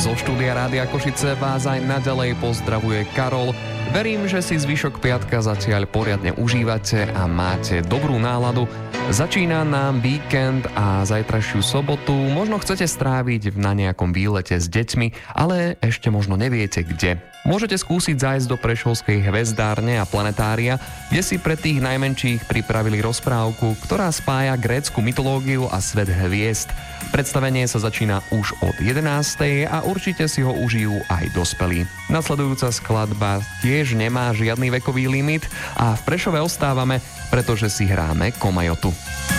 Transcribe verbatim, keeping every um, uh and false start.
Zo štúdia Rádia Košice vás aj naďalej pozdravuje Karol. Verím, že si zvyšok piatka zatiaľ poriadne užívate a máte dobrú náladu. Začína nám víkend a zajtrajšiu sobotu možno chcete stráviť na nejakom výlete s deťmi, ale ešte možno neviete kde. Môžete skúsiť zájsť do prešovskej hvezdárne a planetária, kde si pre tých najmenších pripravili rozprávku, ktorá spája grécku mytológiu a svet hviezd. Predstavenie sa začína už od jedenástej a určite si ho užijú aj dospelí. Nasledujúca skladba tiež nemá žiadny vekový limit a v Prešove ostávame, pretože si hráme Komajotu.